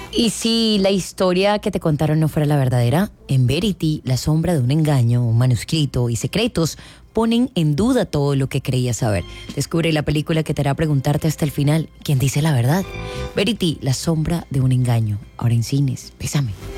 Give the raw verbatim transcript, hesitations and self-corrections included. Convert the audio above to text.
Y si la historia que te contaron no fuera la verdadera, en Verity, la sombra de un engaño, un manuscrito y secretos ponen en duda todo lo que creías saber. Descubre la película que te hará preguntarte hasta el final quién dice la verdad. Verity, la sombra de un engaño. Ahora en cines. Bésame.